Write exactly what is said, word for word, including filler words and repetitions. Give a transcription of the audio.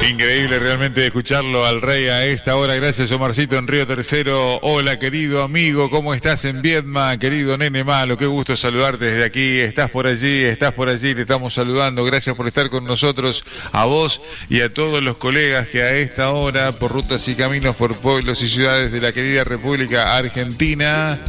Increíble realmente escucharlo al rey a esta hora. Gracias, Omarcito en Río Tercero. Hola, querido amigo, ¿cómo estás en Viedma? Querido nene malo, qué gusto saludarte desde aquí. Estás por allí, estás por allí, te estamos saludando. Gracias por estar con nosotros, a vos y a todos los colegas que a esta hora, por rutas y caminos, por pueblos y ciudades de la querida República Argentina,